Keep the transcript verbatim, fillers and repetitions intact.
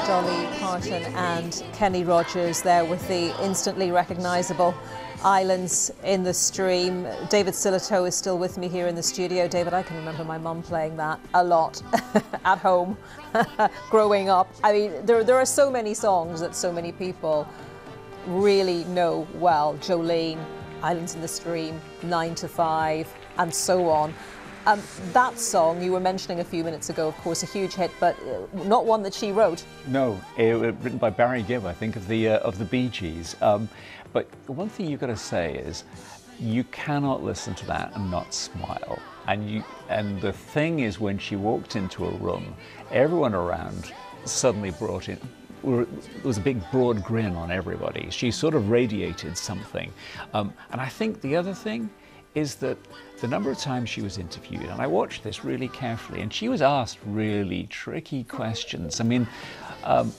Dolly Parton and Kenny Rogers there with the instantly recognisable Islands in the Stream. David Sillitoe is still with me here in the studio. David, I can remember my mum playing that a lot at home growing up. I mean, there, there are so many songs that so many people really know well. Jolene, Islands in the Stream, Nine to Five, and so on. Um, that song you were mentioning a few minutes ago, of course, a huge hit, but not one that she wrote. No, it was written by Barry Gibb, I think, of the uh, of the Bee Gees. Um, but one thing you've got to say is, you cannot listen to that and not smile. And you, and the thing is, when she walked into a room, everyone around suddenly brought in. There was a big broad grin on everybody. She sort of radiated something. Um, and I think the other thing is that the number of times she was interviewed, and I watched this really carefully, and she was asked really tricky questions. I mean, um,